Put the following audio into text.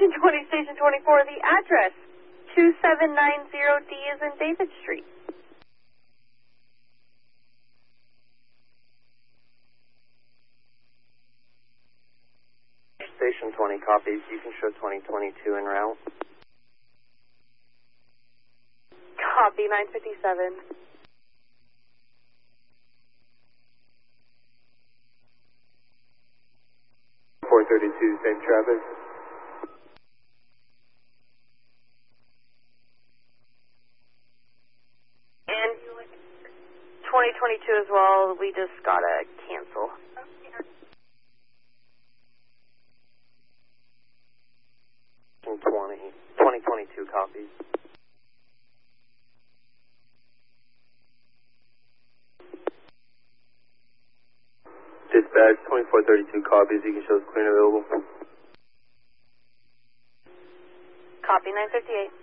Station 20, Station 24, the address, 2790D is in David Street. Station 20 copies. You can show 2022 en route. Copy, 957. 432, same traffic. And 2022 as well, we just gotta cancel. 2022 copies. Dispatch 2432 copies. You can show us clean available. Copy, 958.